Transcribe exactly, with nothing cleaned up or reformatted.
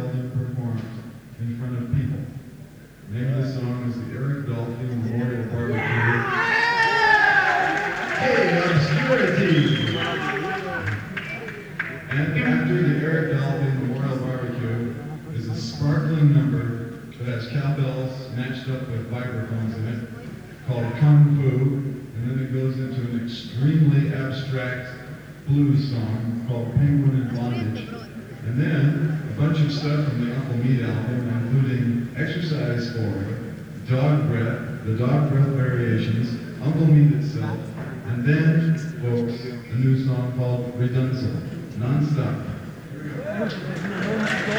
seldom performed in front of people. The name of the song is the Eric Dolphy Memorial Barbecue. Hey, Obscurity! And after the Eric Dolphy Memorial Barbecue is a sparkling number that has cowbells matched up with vibraphones in it, called Kung Fu, and then it goes into an extremely abstract blues song called Penguin in Bondage. And then a bunch of stuff from the Uncle Meat album, including Exercise four, Dog Breath, the Dog Breath Variations, Uncle Meat itself, and then, folks, a new song called Redunzo, non-stop.